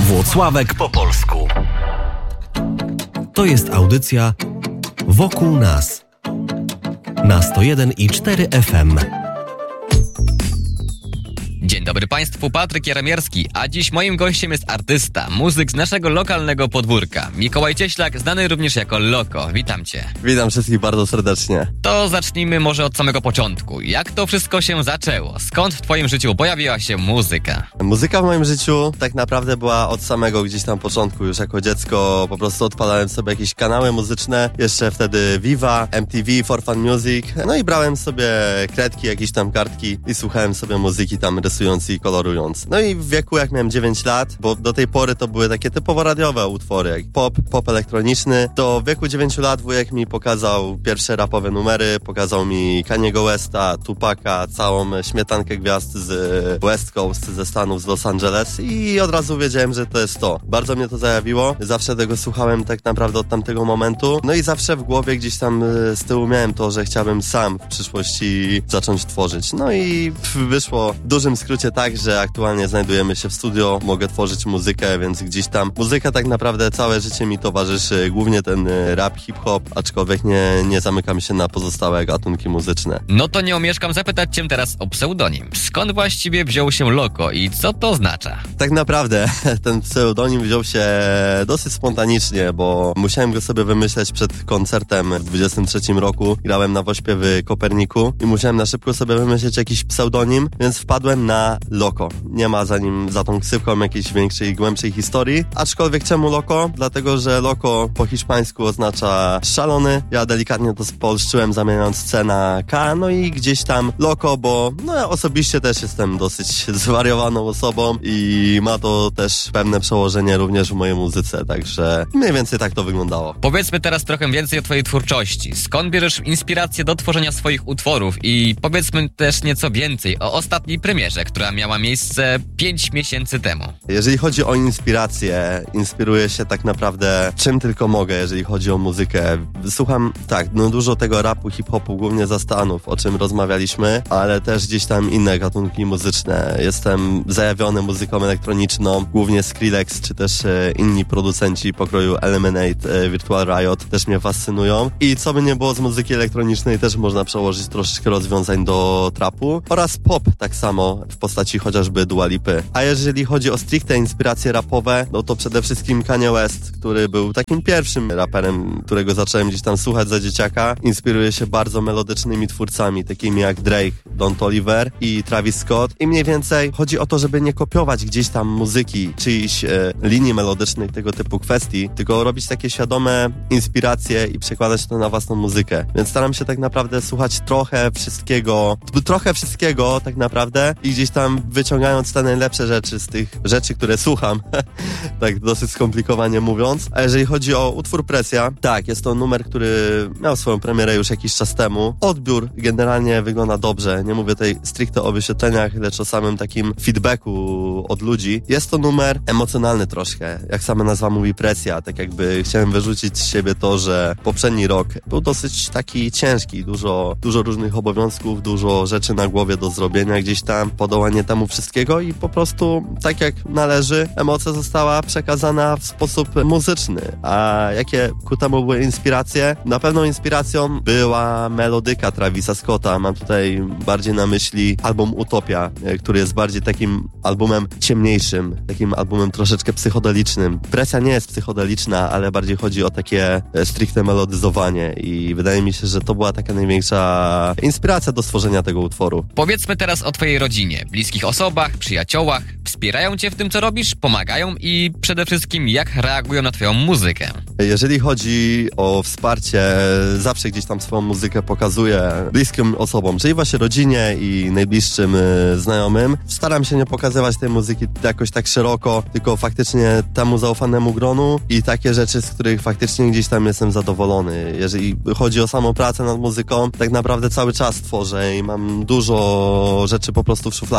Włocławek po polsku. To jest audycja Wokół nas na 101,4 FM. Dzień dobry Państwu, Patryk Jaremierski, a dziś moim gościem jest artysta, muzyk z naszego lokalnego podwórka, Mikołaj Cieślak, znany również jako Loko. Witam Cię. Witam wszystkich bardzo serdecznie. To zacznijmy może od samego początku. Jak to wszystko się zaczęło? Skąd w Twoim życiu pojawiła się muzyka? Muzyka w moim życiu tak naprawdę była od samego gdzieś tam początku. Już jako dziecko po prostu odpalałem sobie jakieś kanały muzyczne, jeszcze wtedy Viva, MTV, For Fun Music. No i brałem sobie kredki, jakieś tam kartki i słuchałem sobie muzyki tam rysując i kolorując. No i w wieku jak miałem 9 lat, bo do tej pory to były takie typowo radiowe utwory, jak pop elektroniczny, to w wieku 9 lat wujek mi pokazał pierwsze rapowe numery, pokazał mi Kaniego Westa, Tupaka, całą śmietankę gwiazd z West Coast, ze Stanów, z Los Angeles i od razu wiedziałem, że to jest to. Bardzo mnie to zajawiło, zawsze tego słuchałem tak naprawdę od tamtego momentu, no i zawsze w głowie gdzieś tam z tyłu miałem to, że chciałbym sam w przyszłości zacząć tworzyć. No i wyszło w dużym skrócie tak, że aktualnie znajdujemy się w studio, mogę tworzyć muzykę, więc gdzieś tam muzyka tak naprawdę całe życie mi towarzyszy, głównie ten rap, hip-hop, aczkolwiek nie zamykam się na pozostałe gatunki muzyczne. No to nie omieszkam zapytać Cię teraz o pseudonim. Skąd właściwie wziął się Loko i co to oznacza? Tak naprawdę ten pseudonim wziął się dosyć spontanicznie, bo musiałem go sobie wymyśleć przed koncertem w 23 roku. Grałem na Wośpie w Koperniku i musiałem na szybko sobie wymyśleć jakiś pseudonim, więc wpadłem na Loko. Nie ma za tą ksywką jakiejś większej, głębszej historii. Aczkolwiek czemu Loko? Dlatego, że Loko po hiszpańsku oznacza szalony. Ja delikatnie to spolszczyłem, zamieniając C na K, no i gdzieś tam Loko, bo ja osobiście też jestem dosyć zwariowaną osobą i ma to też pewne przełożenie również w mojej muzyce, także mniej więcej tak to wyglądało. Powiedzmy teraz trochę więcej o Twojej twórczości. Skąd bierzesz inspirację do tworzenia swoich utworów i powiedzmy też nieco więcej o ostatniej premierze, która miała miejsce 5 miesięcy temu. Jeżeli chodzi o inspirację, inspiruję się tak naprawdę czym tylko mogę, jeżeli chodzi o muzykę. Słucham, dużo tego rapu, hip-hopu, głównie ze Stanów, o czym rozmawialiśmy, ale też gdzieś tam inne gatunki muzyczne. Jestem zajawiony muzyką elektroniczną, głównie Skrillex, czy też inni producenci pokroju Eliminate, Virtual Riot też mnie fascynują. I co by nie było z muzyki elektronicznej, też można przełożyć troszeczkę rozwiązań do trapu oraz pop tak samo w postaci chociażby Dua Lipy. A jeżeli chodzi o stricte inspiracje rapowe, no to przede wszystkim Kanye West, który był takim pierwszym raperem, którego zacząłem gdzieś tam słuchać za dzieciaka. Inspiruje się bardzo melodycznymi twórcami, takimi jak Drake, Don Toliver i Travis Scott. I mniej więcej chodzi o to, żeby nie kopiować gdzieś tam muzyki, czyjś linii melodycznych, tego typu kwestii, tylko robić takie świadome inspiracje i przekładać to na własną muzykę. Więc staram się tak naprawdę słuchać trochę wszystkiego tak naprawdę i gdzieś tam wyciągając te najlepsze rzeczy z tych rzeczy, które słucham, tak dosyć skomplikowanie mówiąc. A jeżeli chodzi o utwór Presja, tak, jest to numer, który miał swoją premierę już jakiś czas temu. Odbiór generalnie wygląda dobrze, nie mówię tutaj stricte o wyświetleniach, lecz o samym takim feedbacku od ludzi. Jest to numer emocjonalny troszkę, jak sama nazwa mówi, Presja, tak jakby chciałem wyrzucić z siebie to, że poprzedni rok był dosyć taki ciężki, dużo różnych obowiązków, dużo rzeczy na głowie do zrobienia gdzieś tam, podołanie temu wszystkiego i po prostu tak jak należy, emocja została przekazana w sposób muzyczny. A jakie ku temu były inspiracje? Na pewno inspiracją była melodyka Travisa Scotta. Mam tutaj bardziej na myśli album Utopia, który jest bardziej takim albumem ciemniejszym, takim albumem troszeczkę psychodelicznym. Presja nie jest psychodeliczna, ale bardziej chodzi o takie stricte melodyzowanie i wydaje mi się, że to była taka największa inspiracja do stworzenia tego utworu. Powiedzmy teraz o Twojej rodzinie, bliskich osobach, przyjaciołach. Wspierają Cię w tym, co robisz, pomagają i przede wszystkim jak reagują na Twoją muzykę? Jeżeli chodzi o wsparcie, zawsze gdzieś tam swoją muzykę pokazuję bliskim osobom, czyli właśnie rodzinie i najbliższym znajomym. Staram się nie pokazywać tej muzyki jakoś tak szeroko, tylko faktycznie temu zaufanemu gronu i takie rzeczy, z których faktycznie gdzieś tam jestem zadowolony. Jeżeli chodzi o samą pracę nad muzyką, tak naprawdę cały czas tworzę i mam dużo rzeczy po prostu w szufladzie,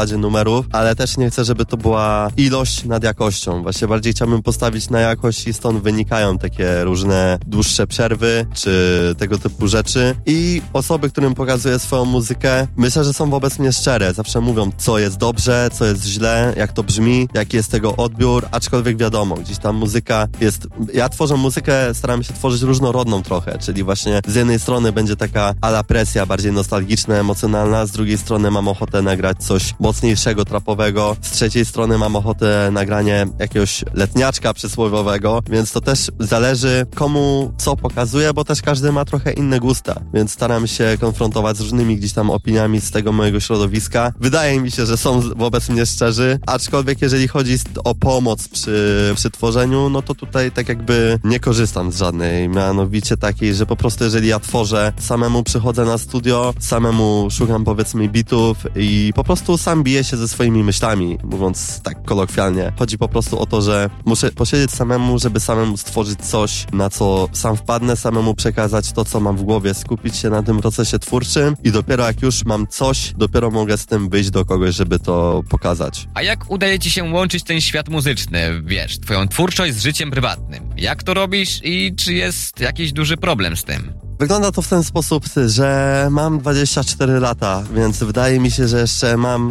zasadzie numerów, ale też nie chcę, żeby to była ilość nad jakością. Właśnie bardziej chciałbym postawić na jakość i stąd wynikają takie różne dłuższe przerwy, czy tego typu rzeczy. I osoby, którym pokazuję swoją muzykę, myślę, że są wobec mnie szczere. Zawsze mówią, co jest dobrze, co jest źle, jak to brzmi, jaki jest tego odbiór, aczkolwiek wiadomo, gdzieś tam muzyka jest... Ja tworzę muzykę, staram się tworzyć różnorodną trochę, czyli właśnie z jednej strony będzie taka ala presja, bardziej nostalgiczna, emocjonalna, z drugiej strony mam ochotę nagrać coś mocniejszego, trapowego, z trzeciej strony mam ochotę nagranie jakiegoś letniaczka przysłowiowego, więc to też zależy komu co pokazuje, bo też każdy ma trochę inne gusta, więc staram się konfrontować z różnymi gdzieś tam opiniami z tego mojego środowiska. Wydaje mi się, że są wobec mnie szczerzy, aczkolwiek jeżeli chodzi o pomoc przy tworzeniu, no to tutaj tak jakby nie korzystam z żadnej, mianowicie takiej, że po prostu jeżeli ja tworzę, samemu przychodzę na studio, samemu szukam powiedzmy bitów i po prostu sam biję się ze swoimi myślami, mówiąc tak kolokwialnie. Chodzi po prostu o to, że muszę posiedzieć samemu, żeby samemu stworzyć coś, na co sam wpadnę, samemu przekazać to, co mam w głowie, skupić się na tym procesie twórczym i dopiero jak już mam coś, dopiero mogę z tym wyjść do kogoś, żeby to pokazać. A jak udaje ci się łączyć ten świat muzyczny, wiesz, twoją twórczość z życiem prywatnym? Jak to robisz i czy jest jakiś duży problem z tym? Wygląda to w ten sposób, że mam 24 lata, więc wydaje mi się, że jeszcze mam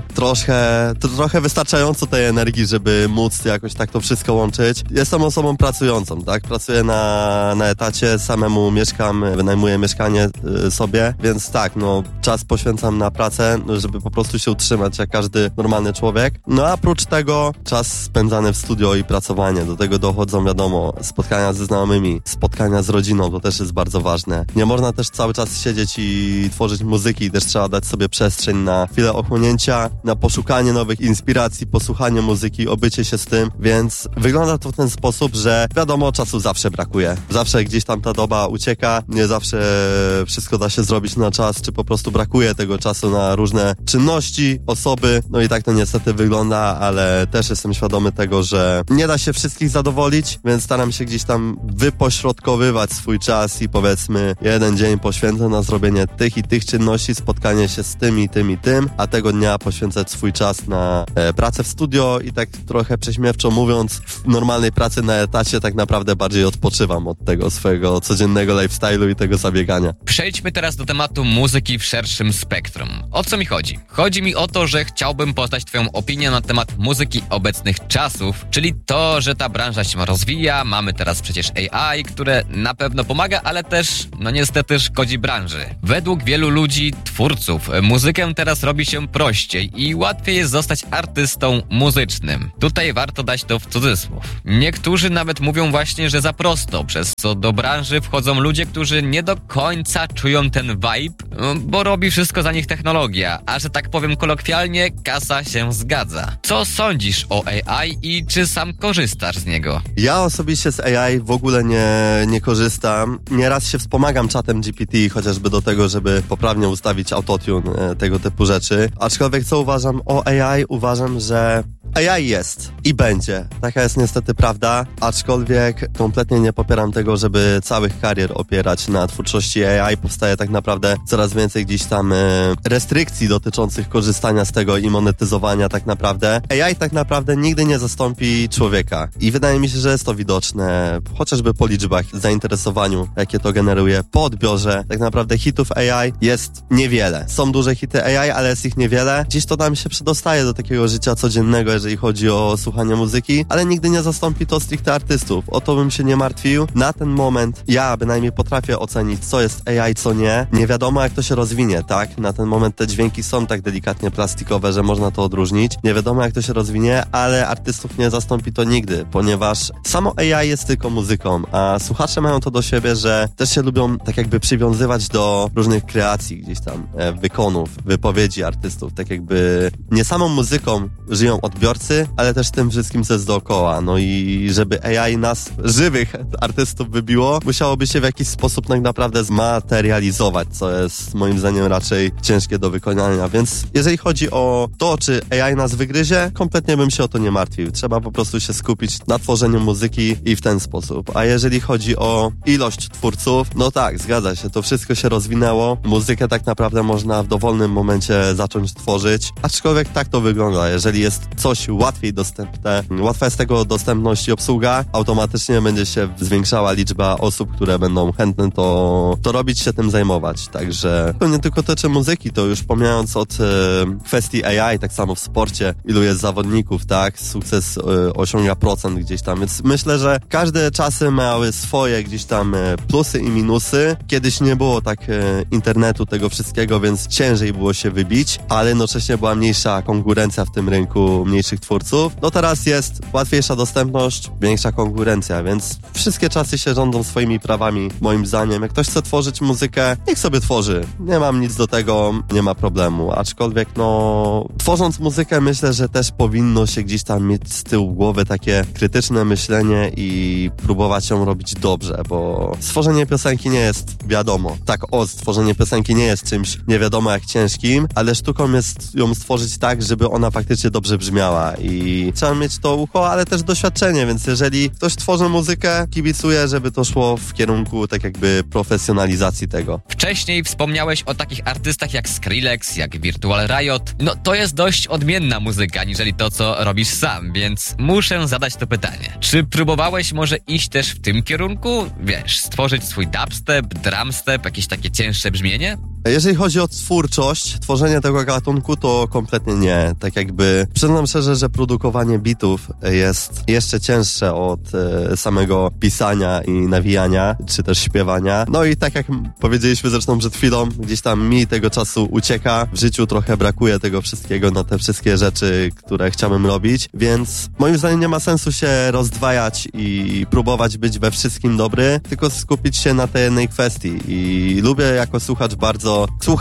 trochę wystarczająco tej energii, żeby móc jakoś tak to wszystko łączyć. Jestem osobą pracującą, tak? Pracuję na etacie, samemu mieszkam, wynajmuję mieszkanie sobie, więc tak, no czas poświęcam na pracę, żeby po prostu się utrzymać jak każdy normalny człowiek. No a oprócz tego czas spędzany w studio i pracowanie. Do tego dochodzą, wiadomo, spotkania ze znajomymi, spotkania z rodziną, to też jest bardzo ważne. Nie można też cały czas siedzieć i tworzyć muzyki, też trzeba dać sobie przestrzeń na chwilę ochłonięcia, na poszukanie nowych inspiracji, posłuchanie muzyki, obycie się z tym, więc wygląda to w ten sposób, że wiadomo, czasu zawsze brakuje. Zawsze gdzieś tam ta doba ucieka, nie zawsze wszystko da się zrobić na czas, czy po prostu brakuje tego czasu na różne czynności, osoby, no i tak to niestety wygląda, ale też jestem świadomy tego, że nie da się wszystkich zadowolić, więc staram się gdzieś tam wypośrodkowywać swój czas i powiedzmy jeden dzień poświęcę na zrobienie tych i tych czynności, spotkanie się z tym i tym i tym, a tego dnia poświęcać swój czas na pracę w studio i tak trochę prześmiewczo mówiąc, w normalnej pracy na etacie tak naprawdę bardziej odpoczywam od tego swojego codziennego lifestyle'u i tego zabiegania. Przejdźmy teraz do tematu muzyki w szerszym spektrum. O co mi chodzi? Chodzi mi o to, że chciałbym poznać twoją opinię na temat muzyki obecnych czasów, czyli to, że ta branża się rozwija, mamy teraz przecież AI, które na pewno pomaga, ale też, no niestety szkodzi branży. Według wielu ludzi, twórców, muzykę teraz robi się prościej i łatwiej jest zostać artystą muzycznym. Tutaj warto dać to w cudzysłów. Niektórzy nawet mówią właśnie, że za prosto, przez co do branży wchodzą ludzie, którzy nie do końca czują ten vibe, bo robi wszystko za nich technologia, a że tak powiem kolokwialnie, kasa się zgadza. Co sądzisz o AI i czy sam korzystasz z niego? Ja osobiście z AI w ogóle nie korzystam. Nieraz się wspomagam czatem GPT, chociażby do tego, żeby poprawnie ustawić autotune, tego typu rzeczy. Aczkolwiek co uważam o AI? Uważam, że AI jest i będzie. Taka jest niestety prawda, aczkolwiek kompletnie nie popieram tego, żeby całych karier opierać na twórczości AI. Powstaje tak naprawdę coraz więcej gdzieś tam restrykcji dotyczących korzystania z tego i monetyzowania tak naprawdę. AI tak naprawdę nigdy nie zastąpi człowieka i wydaje mi się, że jest to widoczne chociażby po liczbach, zainteresowaniu, jakie to generuje, po odbiorze. Tak naprawdę hitów AI jest niewiele. Są duże hity AI, ale jest ich niewiele. Gdzieś to nam się przedostaje do takiego życia codziennego, jeżeli chodzi o słuchanie muzyki, ale nigdy nie zastąpi to stricte artystów. O to bym się nie martwił. Na ten moment ja bynajmniej potrafię ocenić, co jest AI, co nie. Nie wiadomo, jak to się rozwinie, tak? Na ten moment te dźwięki są tak delikatnie plastikowe, że można to odróżnić. Nie wiadomo, jak to się rozwinie, ale artystów nie zastąpi to nigdy, ponieważ samo AI jest tylko muzyką, a słuchacze mają to do siebie, że też się lubią tak jakby przywiązywać do różnych kreacji gdzieś tam, wykonów, wypowiedzi artystów, tak jakby nie samą muzyką żyją odbiorcy, ale też tym tym wszystkim, co jest dookoła. No i żeby AI nas, żywych artystów wybiło, musiałoby się w jakiś sposób tak naprawdę zmaterializować, co jest moim zdaniem raczej ciężkie do wykonania, więc jeżeli chodzi o to, czy AI nas wygryzie, kompletnie bym się o to nie martwił. Trzeba po prostu się skupić na tworzeniu muzyki i w ten sposób. A jeżeli chodzi o ilość twórców, no tak, zgadza się, to wszystko się rozwinęło. Muzykę tak naprawdę można w dowolnym momencie zacząć tworzyć, aczkolwiek tak to wygląda. Jeżeli jest coś łatwiej dostępne, łatwa jest tego dostępność i obsługa, automatycznie będzie się zwiększała liczba osób, które będą chętne to robić, się tym zajmować. Także to nie tylko tyczy muzyki, to już pomijając od kwestii AI, tak samo w sporcie, ilu jest zawodników, tak, sukces osiąga procent gdzieś tam, więc myślę, że każde czasy miały swoje gdzieś tam plusy i minusy. Kiedyś nie było tak internetu, tego wszystkiego, więc ciężej było się wybić, ale jednocześnie była mniejsza konkurencja w tym rynku mniejszych twórców. No teraz jest łatwiejsza dostępność, większa konkurencja, więc wszystkie czasy się rządzą swoimi prawami, moim zdaniem. Jak ktoś chce tworzyć muzykę, niech sobie tworzy. Nie mam nic do tego, nie ma problemu. Aczkolwiek, no, tworząc muzykę, myślę, że też powinno się gdzieś tam mieć z tyłu głowy takie krytyczne myślenie i próbować ją robić dobrze, bo stworzenie piosenki nie jest wiadomo. Stworzenie piosenki nie jest czymś nie wiadomo jak ciężkim, ale sztuką jest ją stworzyć tak, żeby ona faktycznie dobrze brzmiała i trzeba mieć to ucho, ale też doświadczenie, więc jeżeli ktoś tworzy muzykę, kibicuję, żeby to szło w kierunku tak jakby profesjonalizacji tego. Wcześniej wspomniałeś o takich artystach jak Skrillex, jak Virtual Riot. No to jest dość odmienna muzyka, niżeli to, co robisz sam, więc muszę zadać to pytanie. Czy próbowałeś może iść też w tym kierunku? Wiesz, stworzyć swój dubstep, drumstep, jakieś takie cięższe brzmienie? Jeżeli chodzi o twórczość, tworzenie tego gatunku, to kompletnie nie. Tak jakby przyznam szczerze, że produkowanie bitów jest jeszcze cięższe od samego pisania i nawijania, czy też śpiewania. No i tak jak powiedzieliśmy zresztą przed chwilą, gdzieś tam mi tego czasu ucieka. W życiu trochę brakuje tego wszystkiego na te wszystkie rzeczy, które chciałbym robić, więc moim zdaniem nie ma sensu się rozdwajać i próbować być we wszystkim dobry, tylko skupić się na tej jednej kwestii. I lubię jako słuchacz bardzo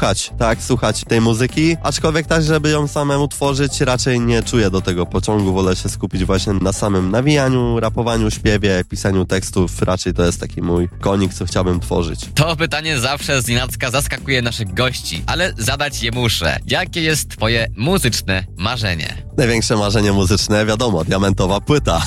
słuchać tej muzyki, aczkolwiek tak, żeby ją samemu tworzyć, raczej nie czuję do tego pociągu, wolę się skupić właśnie na samym nawijaniu, rapowaniu, śpiewie, pisaniu tekstów, raczej to jest taki mój konik, co chciałbym tworzyć. To pytanie zawsze znienacka zaskakuje naszych gości, ale zadać je muszę. Jakie jest twoje muzyczne marzenie? Największe marzenie muzyczne, wiadomo, diamentowa płyta.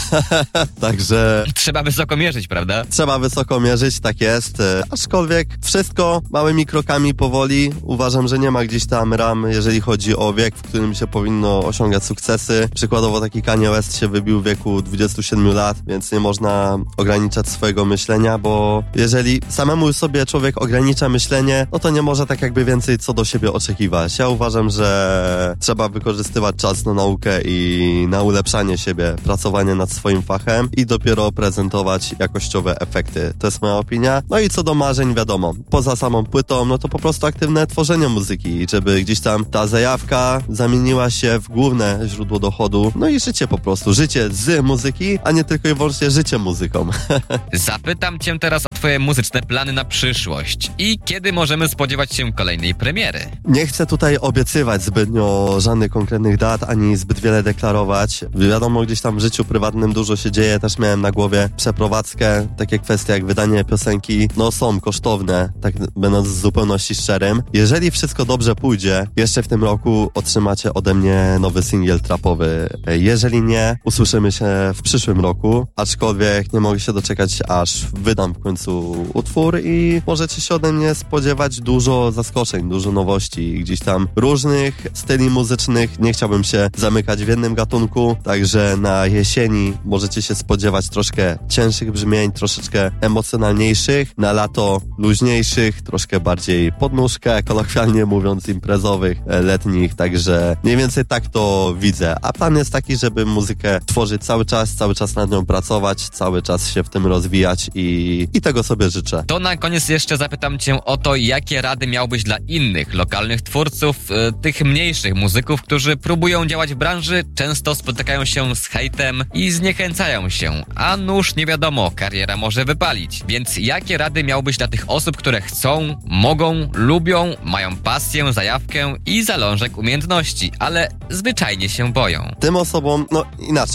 Także... Trzeba wysoko mierzyć, prawda? Trzeba wysoko mierzyć, tak jest. Aczkolwiek wszystko małymi krokami powoli. Uważam, że nie ma gdzieś tam ram, jeżeli chodzi o wiek, w którym się powinno osiągać sukcesy. Przykładowo taki Kanye West się wybił w wieku 27 lat, więc nie można ograniczać swojego myślenia, bo jeżeli samemu sobie człowiek ogranicza myślenie, no to nie może tak jakby więcej co do siebie oczekiwać. Ja uważam, że trzeba wykorzystywać czas na naukę i na ulepszanie siebie, pracowanie nad swoim fachem i dopiero prezentować jakościowe efekty. To jest moja opinia. No i co do marzeń, wiadomo, poza samą płytą, no to po prostu aktywne tworzenie muzyki, żeby gdzieś tam ta zajawka zamieniła się w główne źródło dochodu. No i życie po prostu, życie z muzyki, a nie tylko i wyłącznie życie muzyką. Zapytam cię teraz o twoje muzyczne plany na przyszłość i kiedy możemy spodziewać się kolejnej premiery? Nie chcę tutaj obiecywać zbytnio żadnych konkretnych dat, ani zbyt wiele deklarować. Wiadomo, gdzieś tam w życiu prywatnym dużo się dzieje, też miałem na głowie przeprowadzkę, takie kwestie jak wydanie piosenki, no są kosztowne, tak będąc w zupełności szczerym. Jeżeli wszystko dobrze pójdzie, jeszcze w tym roku otrzymacie ode mnie nowy singiel trapowy. Jeżeli nie, usłyszymy się w przyszłym roku, aczkolwiek nie mogę się doczekać, aż wydam w końcu utwór i możecie się ode mnie spodziewać dużo zaskoczeń, dużo nowości, gdzieś tam różnych styli muzycznych. Nie chciałbym się zamykać w jednym gatunku, także na jesieni możecie się spodziewać troszkę cięższych brzmień, troszeczkę emocjonalniejszych, na lato luźniejszych, troszkę bardziej pod nóżkę, kolokwialnie mówiąc, imprezowych, letnich, także mniej więcej tak to widzę. A plan jest taki, żeby muzykę tworzyć cały czas nad nią pracować, cały czas się w tym rozwijać i tego sobie życzę. To na koniec jeszcze zapytam cię o to, jakie rady miałbyś dla innych lokalnych twórców, tych mniejszych muzyków, którzy próbują działać w branży, często spotykają się z hejtem i zniechęcają się, a nuż nie wiadomo, kariera może wypalić. Więc jakie rady miałbyś dla tych osób, które chcą, mogą, lubią, mają pasję, zajawkę i zalążek umiejętności, ale zwyczajnie się boją? Tym osobom, no inaczej.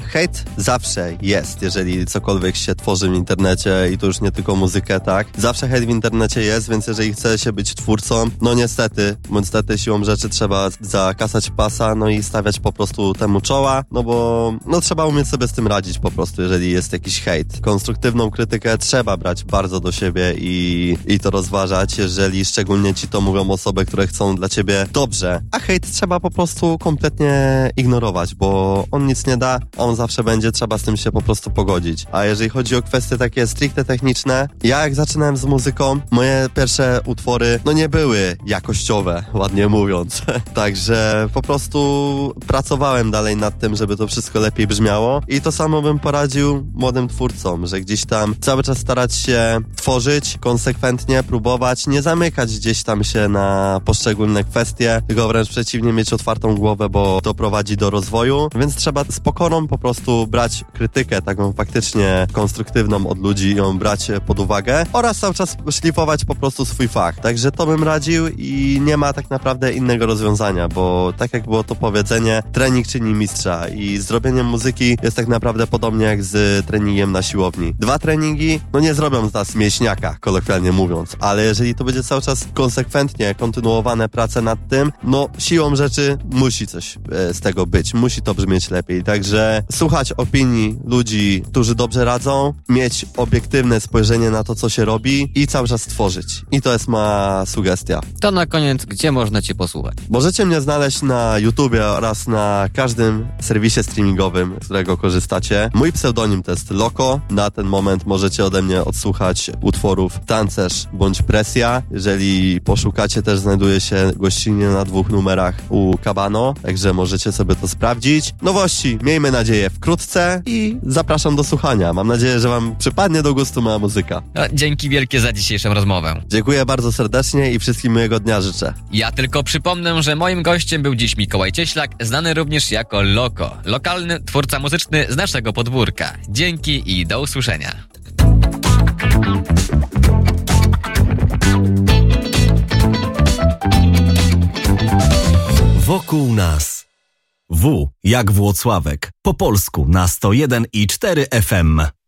hejt zawsze jest, jeżeli cokolwiek się tworzy w internecie i to już nie tylko muzykę, tak? Zawsze hejt w internecie jest, więc jeżeli chce się być twórcą, no niestety siłą rzeczy trzeba zakasać pasa, no i stawiać po prostu temu czoła, no bo no trzeba umieć sobie z tym radzić po prostu, jeżeli jest jakiś hejt. Konstruktywną krytykę trzeba brać bardzo do siebie i to rozważać, jeżeli szczególnie ci to mówią osoby, które chcą dla ciebie dobrze, a hejt trzeba po prostu kompletnie ignorować, bo on nic nie da, a on zawsze będzie, trzeba z tym się po prostu pogodzić. A jeżeli chodzi o kwestie takie stricte techniczne, ja jak zaczynałem z muzyką, moje pierwsze utwory, no nie były jakościowe, ładnie mówiąc. Także po prostu pracowałem dalej nad tym, żeby to wszystko lepiej brzmiało i to samo bym poradził młodym twórcom, że gdzieś tam cały czas starać się tworzyć, konsekwentnie próbować, nie zamykać gdzieś tam się na poszczególne kwestie, tylko wręcz przeciwnie, mieć otwartą głowę, bo to prowadzi do rozwoju, więc trzeba z pokorą po prostu brać krytykę taką faktycznie konstruktywną od ludzi i ją brać pod uwagę oraz cały czas szlifować po prostu swój fach. Także to bym radził i nie ma tak naprawdę innego rozwiązania, bo tak jak było to powiedzenie, trening czyni mistrza i zrobienie muzyki jest tak naprawdę podobnie jak z treningiem na siłowni. 2 treningi, no nie zrobią z nas mięśniaka, kolokwialnie mówiąc, ale jeżeli to będzie cały czas konsekwentnie kontynuowane prace nad tym, no siłą rzeczy musi coś z tego być, musi to brzmieć lepiej. Także słuchać opinii ludzi, którzy dobrze radzą, mieć obiektywne spojrzenie na to, co się robi i cały czas tworzyć. I to jest moja sugestia. To na koniec, gdzie można cię posłuchać? Możecie mnie znaleźć na YouTubie oraz na każdym serwisie streamingowym, z którego korzystacie. Mój pseudonim to jest Loko. Na ten moment możecie ode mnie odsłuchać utworów Tancerz bądź Presja. Jeżeli poszukacie, też znajduje się gościnnie na 2 numerach u Kabano, także możecie sobie to sprawdzić. Nowości, miejmy nadzieję, wkrótce i zapraszam do słuchania. Mam nadzieję, że wam przypadnie do gustu moja muzyka. Dzięki wielkie za dzisiejszą rozmowę. Dziękuję bardzo serdecznie i wszystkim miłego dnia życzę. Ja tylko przypomnę, że moim gościem był dziś Mikołaj Cieślak, znany również jako Loko, lokalny twórca muzyczny z naszego podwórka. Dzięki i do usłyszenia. Wokół nas. W jak Włocławek. Po polsku na 101,4 FM.